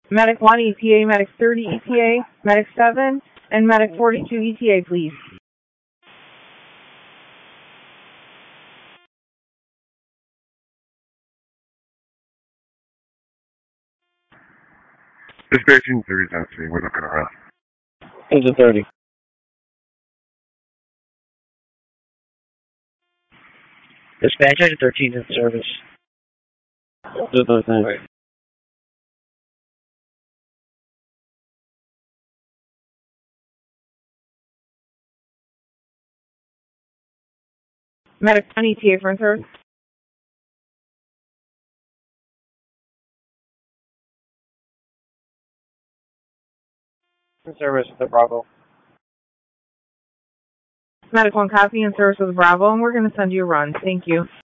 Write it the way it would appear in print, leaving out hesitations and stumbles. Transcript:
Medic 1 ETA, Medic 30 ETA, Medic 7, and Medic 42 ETA, please. Dispatching 30 times 3, we're looking around. Engine 30. Dispatch, engine 13 in service. Engine 13. Right. Medic 1 ETA for service. In service with the Bravo. Medic 1 copy in service with Bravo, and we're going to send you a run. Thank you.